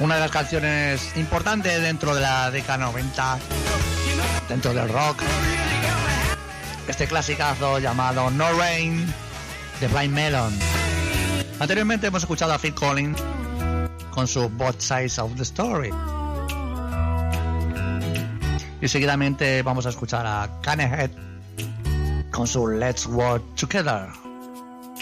una de las canciones importantes dentro de la década 90, dentro del rock. Este clasicazo llamado No Rain de Blind Melon. Anteriormente hemos escuchado a Phil Collins con su Both Sides of the Story. Y seguidamente vamos a escuchar a Cannehead con su Let's Work Together.